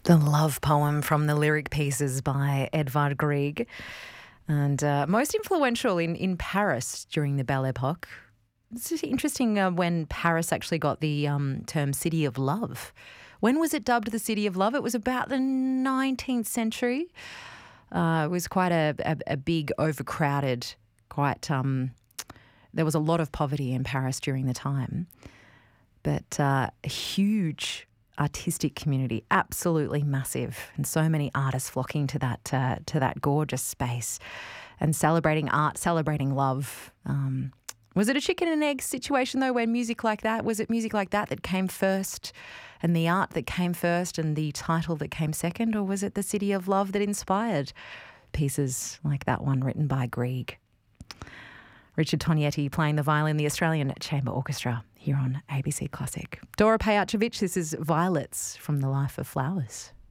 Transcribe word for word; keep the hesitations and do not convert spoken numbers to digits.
The love poem from the lyric pieces by Edvard Grieg, and uh, most influential in, in Paris during the Belle Epoque. It's just interesting uh, when Paris actually got the um, term City of Love. When was it dubbed the City of Love? It was about the nineteenth century. Uh, it was quite a, a, a big, overcrowded, quite... Um, there was a lot of poverty in Paris during the time, but uh, a huge artistic community, absolutely massive, and so many artists flocking to that uh, to that gorgeous space and celebrating art, celebrating love. Um, was it a chicken and egg situation though, when music like that, was it music like that that came first and the art that came first and the title that came second, or was it the City of Love that inspired pieces like that one written by Grieg? Richard Tognetti playing the violin, the Australian Chamber Orchestra here on A B C Classic. Dora Pejacevic, this is Violets from the Life of Flowers.